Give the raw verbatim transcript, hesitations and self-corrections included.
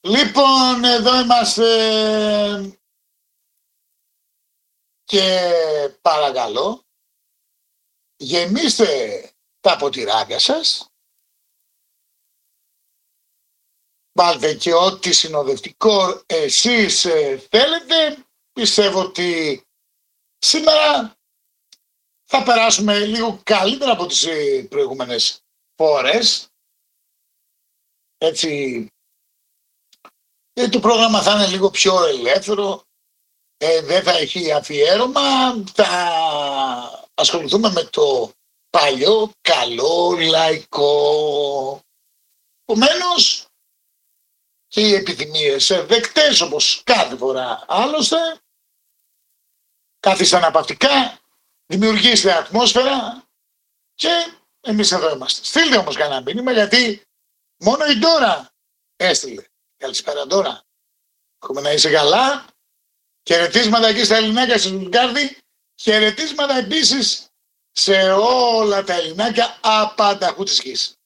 Λοιπόν, εδώ είμαστε και παρακαλώ, γεμίστε τα ποτηράκια σας, βάλτε και ό,τι συνοδευτικό εσείς θέλετε. Πιστεύω ότι σήμερα θα περάσουμε λίγο καλύτερα από τις προηγούμενες φορές. Έτσι, γιατί το πρόγραμμα θα είναι λίγο πιο ελεύθερο, ε, δεν θα έχει αφιέρωμα, θα ασχοληθούμε με το παλιό καλό λαϊκό. Επομένως, και οι επιθυμίες δεκτές όπως κάθε φορά άλλωστε, καθίστε αναπαυτικά, δημιουργήστε ατμόσφαιρα και εμείς εδώ είμαστε. Στείλτε όμως κανένα μήνυμα, γιατί μόνο η Ντόρα έστειλε. Καλησπέρα Ντόρα. Έχουμε να είσαι καλά. Χαιρετίσματα εκεί στα Ελληνάκια στη Στουτγκάρδη. Χαιρετίσματα επίσης σε όλα τα Ελληνάκια απανταχού της γης.